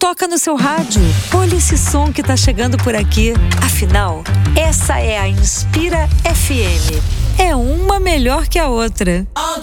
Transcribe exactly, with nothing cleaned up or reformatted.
Toca no seu rádio. Olha esse som que tá chegando por aqui. Afinal, essa é a Inspira F M. É uma melhor que a outra.